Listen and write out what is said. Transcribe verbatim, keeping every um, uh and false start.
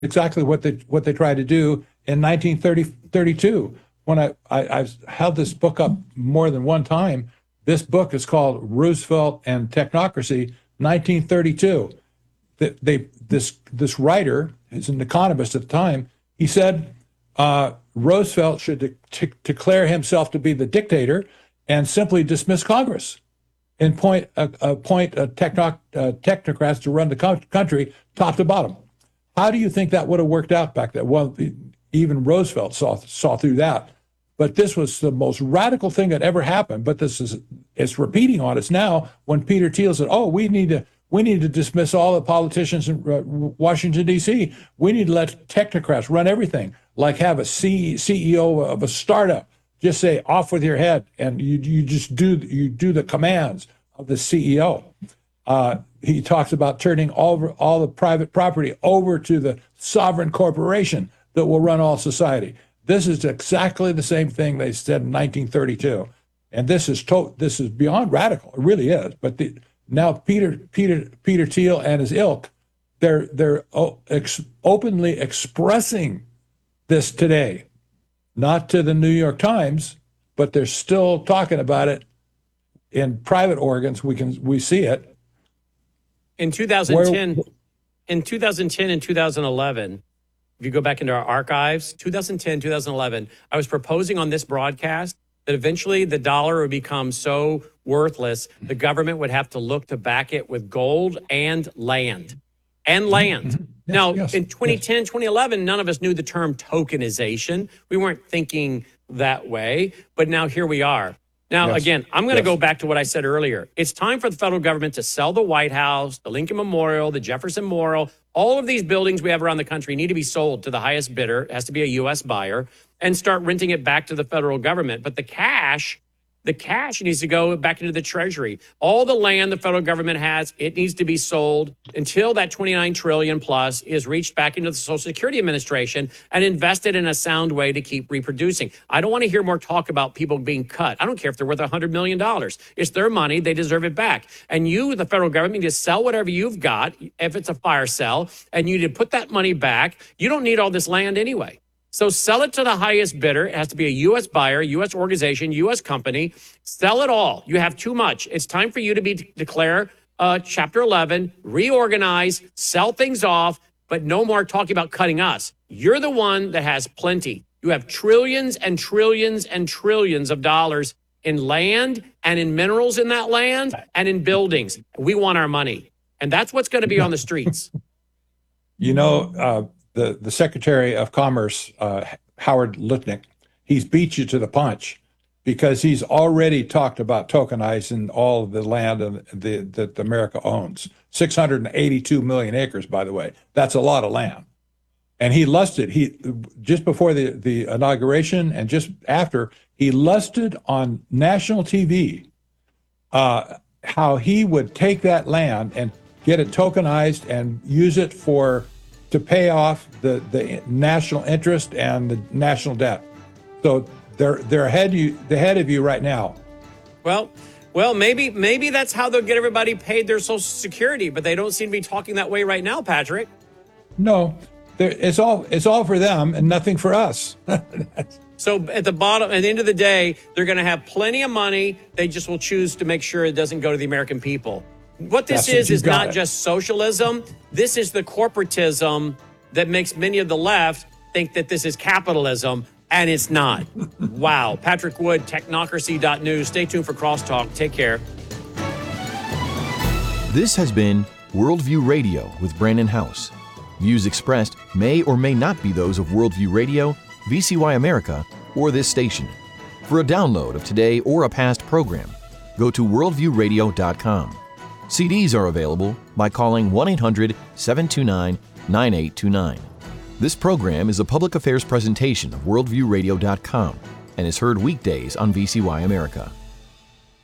exactly what they what they tried to do in nineteen thirty-two. When I, I I've held this book up more than one time. This book is called Roosevelt and Technocracy, nineteen thirty-two. They, they this this writer is an economist at the time. He said uh, Roosevelt should de- de- declare himself to be the dictator and simply dismiss Congress and point uh, appoint a techno- uh, technocrats to run the co- country top to bottom. How do you think that would have worked out back then? Well, even Roosevelt saw saw through that. But this was the most radical thing that ever happened. But this is it's repeating on us now when Peter Thiel said, "Oh, we need to we need to dismiss all the politicians in uh, Washington D C. We need to let technocrats run everything, like have a C- CEO of a startup just say off with your head, and you you just do you do the commands of the C E O." Uh, he talks about turning all all the private property over to the sovereign corporation that will run all society. This is exactly the same thing they said in nineteen thirty-two, and this is to, this is beyond radical. It really is. But the, now Peter Peter Peter Thiel and his ilk, they're they're ex, openly expressing this today, not to the New York Times, but they're still talking about it in private organs. We can we see it in two thousand ten. Where, in two thousand ten and two thousand eleven. If you go back into our archives, two thousand ten, two thousand eleven, I was proposing on this broadcast that eventually the dollar would become so worthless, the government would have to look to back it with gold and land. And land. Mm-hmm. Yes, now, yes, in twenty ten, yes. twenty eleven, none of us knew the term tokenization. We weren't thinking that way, but now here we are. Now, yes. again, I'm going to yes. go back to what I said earlier. It's time for the federal government to sell the White House, the Lincoln Memorial, the Jefferson Memorial. All of these buildings we have around the country need to be sold to the highest bidder. It has to be a U S buyer, and start renting it back to the federal government. But the cash, the cash needs to go back into the Treasury. All the land the federal government has, it needs to be sold until that twenty-nine trillion dollars plus is reached back into the Social Security Administration and invested in a sound way to keep reproducing. I don't want to hear more talk about people being cut. I don't care if they're worth one hundred million dollars. It's their money. They deserve it back. And you, the federal government, need to sell whatever you've got, if it's a fire sale, and you need to put that money back. You don't need all this land anyway. So sell it to the highest bidder. It has to be a U S buyer, U S organization, U S company. Sell it all. You have too much. It's time for you to be declare uh, Chapter eleven, reorganize, sell things off, but no more talking about cutting us. You're the one that has plenty. You have trillions and trillions and trillions of dollars in land and in minerals in that land and in buildings. We want our money. And that's what's going to be on the streets. You know, uh, The, the Secretary of Commerce, uh, Howard Lutnick, he's beat you to the punch because he's already talked about tokenizing all of the land of the, that America owns. six hundred eighty-two million acres, by the way. That's a lot of land. And he lusted, he just before the, the inauguration and just after, he lusted on national T V uh, how he would take that land and get it tokenized and use it for to pay off the, the national interest and the national debt. So they're they're ahead you the head of you right now. Well, well, maybe maybe that's how they'll get everybody paid their Social Security, but they don't seem to be talking that way right now, Patrick. No, it's all it's all for them and nothing for us. So at the bottom, at the end of the day, they're going to have plenty of money. They just will choose to make sure it doesn't go to the American people. What this That's is, what is not it. just socialism. This is the corporatism that makes many of the left think that this is capitalism, and it's not. Wow. Patrick Wood, technocracy dot news. Stay tuned for Crosstalk. Take care. This has been Worldview Radio with Brandon House. Views expressed may or may not be those of Worldview Radio, V C Y America, or this station. For a download of today or a past program, go to worldview radio dot com. C Ds are available by calling one eight hundred seven two nine nine eight two nine. This program is a public affairs presentation of worldview radio dot com and is heard weekdays on V C Y America.